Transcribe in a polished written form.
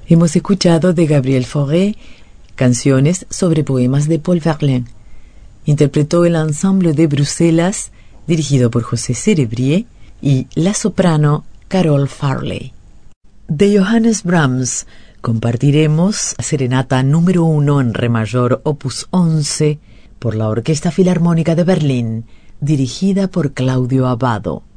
Hemos escuchado de Gabriel Fauré canciones sobre poemas de Paul Verlaine. Interpretó el Ensemble de Bruselas, dirigido por José Cerebrier, y la soprano Carol Farley. De Johannes Brahms compartiremos Serenata número 1 en re mayor, opus 11, por la Orquesta Filarmónica de Berlín, dirigida por Claudio Abbado.